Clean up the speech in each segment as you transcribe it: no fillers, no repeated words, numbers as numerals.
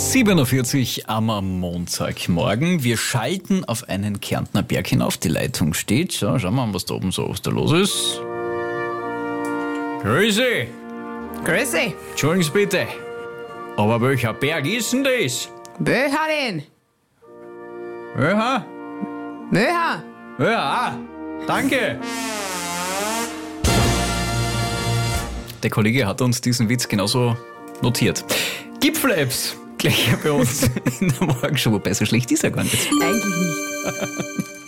7:40 Uhr am Montagmorgen. Wir schalten auf einen Kärntner Berg hinauf. Die Leitung steht. So, schauen wir mal, was da oben so los ist. Grüße! Grüße. Entschuldigen Sie bitte. Aber welcher Berg ist denn das? Welcher denn? Welcher? Welcher? Ja, danke. Der Kollege hat uns diesen Witz genauso notiert. Gipfel-Apps, gleich bei uns in der Morgenshow. Wobei, so schlecht ist er gar nicht. Eigentlich nicht.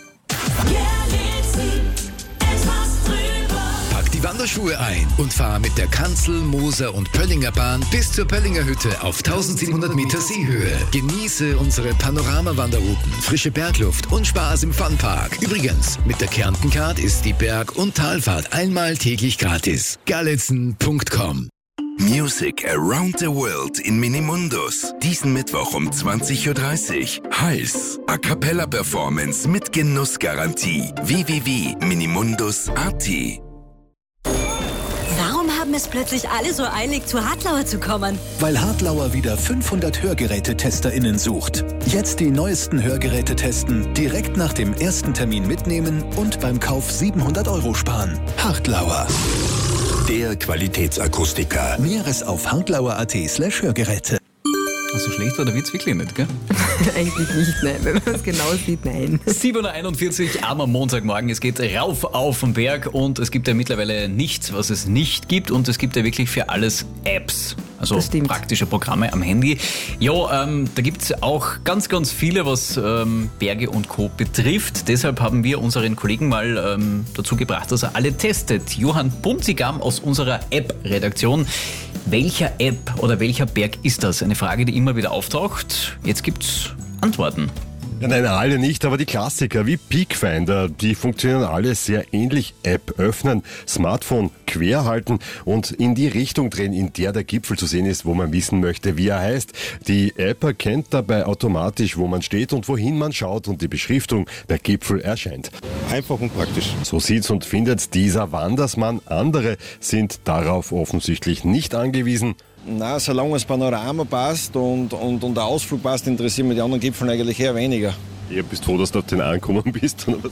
Pack die Wanderschuhe ein und fahr mit der Kanzel-, Moser- und Pöllinger Bahn bis zur Pöllinger Hütte auf 1700 Meter Seehöhe. Genieße unsere Panorama-Wanderrouten, frische Bergluft und Spaß im Funpark. Übrigens, mit der Kärnten-Card ist die Berg- und Talfahrt einmal täglich gratis. Galitzen.com. Music around the world in Minimundus. Diesen Mittwoch um 20:30 Uhr. Heiß. A Cappella Performance mit Genussgarantie. www.minimundus.at. Warum haben es plötzlich alle so eilig, zu Hartlauer zu kommen? Weil Hartlauer wieder 500 HörgerätetesterInnen sucht. Jetzt die neuesten Hörgeräte testen, direkt nach dem ersten Termin mitnehmen und beim Kauf 700 € sparen. Hartlauer. Der Qualitätsakustiker. Näheres auf hartlauer.at/Hörgeräte. So schlecht war der Witz wirklich nicht, gell? Eigentlich nicht, nein. Wenn man es genau sieht, nein. 7:41 Uhr am Montagmorgen. Es geht rauf auf den Berg und es gibt ja mittlerweile nichts, was es nicht gibt. Und es gibt ja wirklich für alles Apps. Also praktische Programme am Handy. Ja, da gibt es auch ganz, ganz viele, was Berge und Co. betrifft. Deshalb haben wir unseren Kollegen mal dazu gebracht, dass er alle testet. Johann Bunzigam aus unserer App-Redaktion. Welcher App oder welcher Berg ist das? Eine Frage, die immer wieder auftaucht. Jetzt gibt's Antworten. Ja, nein, alle nicht, aber die Klassiker wie Peakfinder, die funktionieren alle sehr ähnlich. App öffnen, Smartphone quer halten und in die Richtung drehen, in der der Gipfel zu sehen ist, wo man wissen möchte, wie er heißt. Die App erkennt dabei automatisch, wo man steht und wohin man schaut und die Beschriftung, der Gipfel erscheint. Einfach und praktisch. So sieht's und findet dieser Wandersmann. Andere sind darauf offensichtlich nicht angewiesen. Na, solange das Panorama passt und der Ausflug passt, interessieren mich die anderen Gipfel eigentlich eher weniger. Ihr bist froh, dass du auf den angekommen bist, oder was?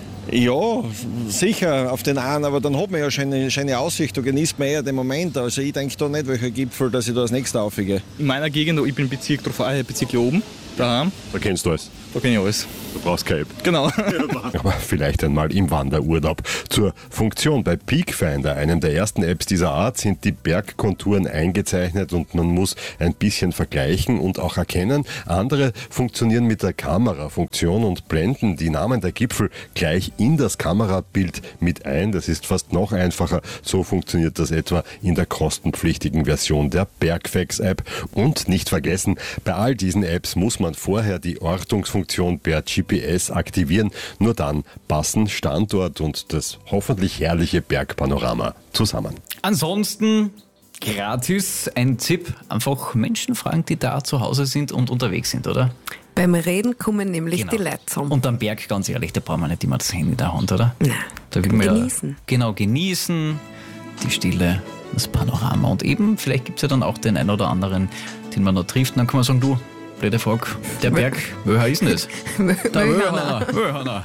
Ja, sicher auf den einen, aber dann hat man ja schöne Aussicht, da genießt man eher den Moment. Also ich denke da nicht, welcher Gipfel, dass ich da als nächstes aufgehe. In meiner Gegend, ich bin im Bezirk hier oben, daheim. Da kennst du alles. Da kenne ich alles. Du brauchst keine App. Genau. Aber vielleicht einmal im Wanderurlaub. Zur Funktion bei Peakfinder, einem der ersten Apps dieser Art, sind die Bergkonturen eingezeichnet und man muss ein bisschen vergleichen und auch erkennen. Andere funktionieren mit der Kamerafunktion und blenden die Namen der Gipfel gleich in das Kamerabild mit ein. Das ist fast noch einfacher. So funktioniert das etwa in der kostenpflichtigen Version der Bergfacts-App. Und nicht vergessen, bei all diesen Apps muss man vorher die Ortungsfunktion per GPS aktivieren. Nur dann passen Standort und das hoffentlich herrliche Bergpanorama zusammen. Ansonsten gratis ein Tipp. Einfach Menschen fragen, die da zu Hause sind und unterwegs sind, oder? Beim Reden kommen nämlich die Leute zusammen. Und am Berg, ganz ehrlich, da brauchen wir nicht immer das Handy in der Hand, oder? Nein, da will man genießen. Genießen, die Stille, das Panorama. Und eben, vielleicht gibt es ja dann auch den einen oder anderen, den man noch trifft. Und dann kann man sagen, du, blöde Frage, der Berg, woher ist denn das? Wöhner. Wöhner.